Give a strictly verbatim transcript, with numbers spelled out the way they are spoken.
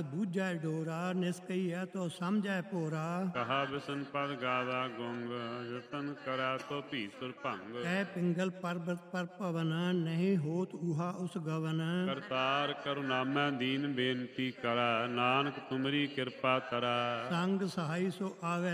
ਬੂਝੈ ਡੋਰਾ, ਨਿਸਕਈਐ ਤੋ ਸਮਝੈ ਭੋਰਾ। ਕਹਾ ਬਿਸਨ ਪਦ ਗਾਵਾ ਗੁੰਗ, ਯਤਨ ਕਰੈ ਤੋ ਭੀਤਰ ਭੰਗ। ਐ ਪਿੰਗਲ ਪਰਬਤ ਪਰ ਭਵਨ, ਨਹੀਂ ਹੋਤ ਉਹਾ ਉਸ ਗਵਨ। ਕਰਤਾਰ ਕਰੁਣਾਮੈ ਦੀਨ ਬੇਨਤੀ ਕਰੈ, ਨਾਨਕ ਤੁਮਰੀ ਕਿਰਪਾ ਕਰੈ। ਸੰਗ ਸਹਾਈ ਸੋ ਆਵੈ